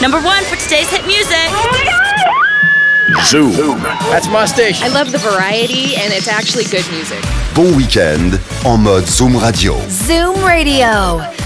Number 1 for today's hit music. Zoom. That's my station. I love the variety and it's actually good music. Bon week-end en mode Zoom Radio. Zoom Radio.